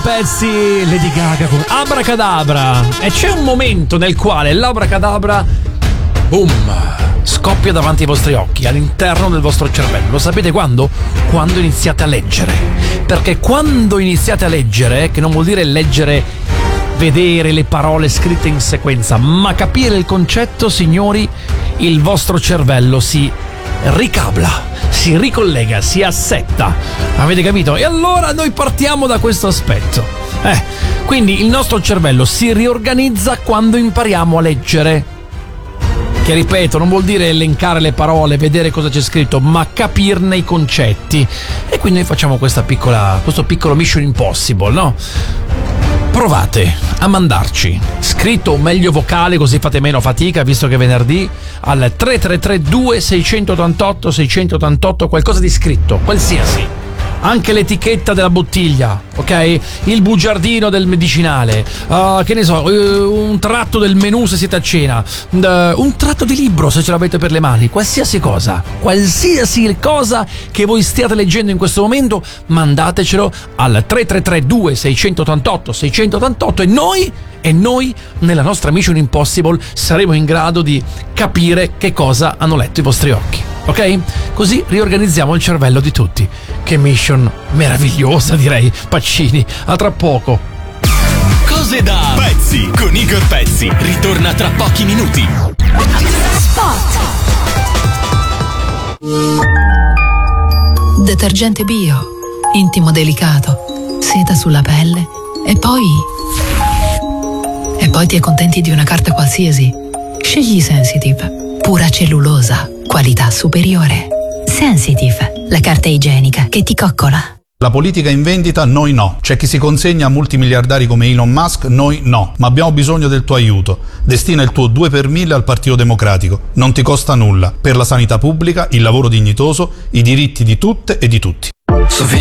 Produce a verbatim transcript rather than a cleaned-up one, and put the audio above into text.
Pezzi Lady Gaga con Abracadabra. E c'è un momento nel quale l'Abracadabra, boom, scoppia davanti ai vostri occhi, all'interno del vostro cervello. Lo sapete quando? Quando iniziate a leggere. Perché quando iniziate a leggere, che non vuol dire leggere, vedere le parole scritte in sequenza, ma capire il concetto, signori, il vostro cervello si ricabla, si ricollega, si assetta. Avete capito? E allora noi partiamo da questo aspetto. Eh, quindi il nostro cervello si riorganizza quando impariamo a leggere. Che, ripeto, non vuol dire elencare le parole, vedere cosa c'è scritto, ma capirne i concetti. E quindi noi facciamo questa piccola, questo piccolo Mission Impossible, no? Provate a mandarci scritto o meglio vocale, così fate meno fatica, visto che è venerdì, al tre tre tre due sei otto otto sei otto otto qualcosa di scritto, qualsiasi. Anche l'etichetta della bottiglia, ok? Il bugiardino del medicinale, uh, che ne so, uh, un tratto del menù se siete a cena, uh, un tratto di libro se ce l'avete per le mani, qualsiasi cosa, qualsiasi cosa che voi stiate leggendo in questo momento, mandatecelo al tre tre tre due sei otto otto sei otto otto e noi, e noi nella nostra Mission Impossible saremo in grado di capire che cosa hanno letto i vostri occhi. Ok? Così riorganizziamo il cervello di tutti. Che mission meravigliosa, direi. Pacini, a tra poco. Cose da Pezzi con Igor Pezzi. Ritorna tra pochi minuti. Spot. Detergente bio, intimo delicato, seta sulla pelle e poi... E poi ti accontenti di una carta qualsiasi. Scegli Sensitive. Pura cellulosa. Qualità superiore. Sensitive, la carta igienica che ti coccola. La politica in vendita, noi no. C'è chi si consegna a multimiliardari come Elon Musk, noi no. Ma abbiamo bisogno del tuo aiuto. Destina il tuo due per mille al Partito Democratico. Non ti costa nulla. Per la sanità pubblica, il lavoro dignitoso, i diritti di tutte e di tutti.